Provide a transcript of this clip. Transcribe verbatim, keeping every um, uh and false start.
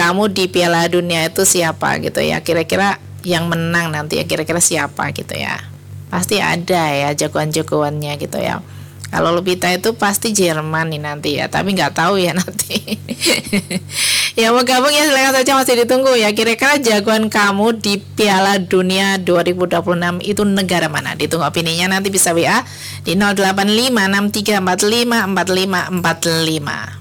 kamu di Piala Dunia itu siapa gitu ya, kira-kira yang menang nanti ya, kira-kira siapa gitu ya. Pasti ada ya jagoan-jagoannya gitu ya. Kalau Lupita itu pasti Jerman nih nanti ya, tapi nggak tahu ya nanti. Ya mau gabung ya silakan saja, masih ditunggu ya. Kira-kira jagoan kamu di Piala Dunia dua ribu dua puluh enam itu negara mana? Ditunggu opininya, nanti bisa W A di nol delapan lima enam tiga empat lima empat lima empat lima.